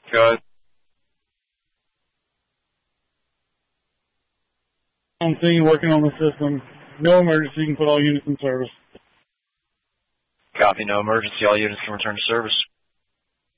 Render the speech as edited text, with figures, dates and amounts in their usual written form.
Go ahead. On scene, working on the system. No emergency, you can put all units in service. Copy, no emergency. All units can return to service.